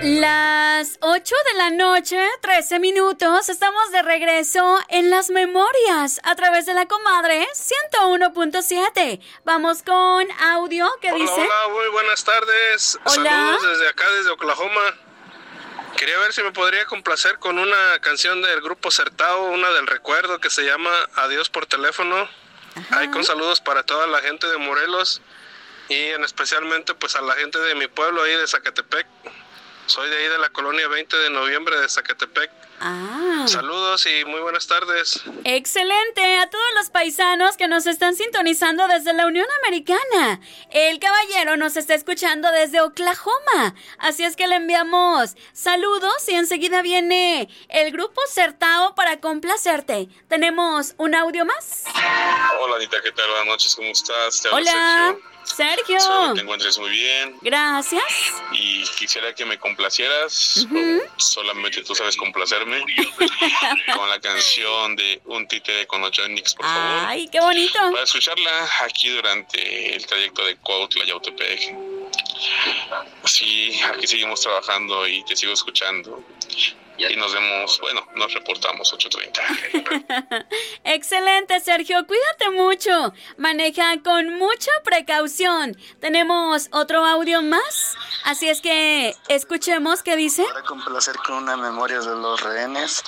Las 8 de la noche, 13 minutos, estamos de regreso en Las Memorias a través de La Comadre 101.7. Vamos con audio que dice... Hola, muy buenas tardes. Hola. Saludos desde acá, desde Oklahoma. Quería ver si me podría complacer con una canción del grupo Certao, una del recuerdo que se llama Adiós por teléfono. Ahí con saludos para toda la gente de Morelos y en especialmente pues a la gente de mi pueblo ahí de Zacatepec. Soy de ahí de la colonia 20 de noviembre de Zacatepec. Saludos y muy buenas tardes. Excelente a todos los paisanos que nos están sintonizando desde la Unión Americana. El caballero nos está escuchando desde Oklahoma. Así es que le enviamos saludos y enseguida viene el grupo Certao para complacerte. ¿Tenemos un audio más? Hola Anita, ¿qué tal? Buenas noches, ¿cómo estás? Te habla Hola, Sergio. Espero que te encuentres muy bien. Gracias. Y quisiera que me complacieras, solamente tú sabes complacerme, con la canción de Un títere con los Johnny's, por favor. Ay, qué bonito. Para escucharla aquí durante el trayecto de Cuautla y Yautepec. Sí, aquí seguimos trabajando y te sigo escuchando. Y nos vemos, nos reportamos 8:30. Excelente, Sergio. Cuídate mucho. Maneja con mucha precaución. Tenemos otro audio más. Así es que escuchemos qué dice. Para complacer con una memoria de los rehenes.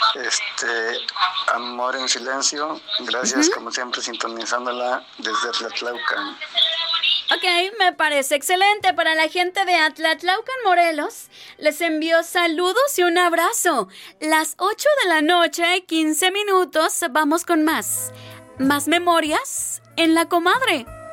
Amor en silencio. Gracias, como siempre, sintonizándola desde Tlatlaucan. Ok, me parece excelente. Para la gente de Atlatlaucan, Morelos, les envío saludos y un abrazo. Las 8 de la noche, 15 minutos, vamos con más. Más memorias en La Comadre.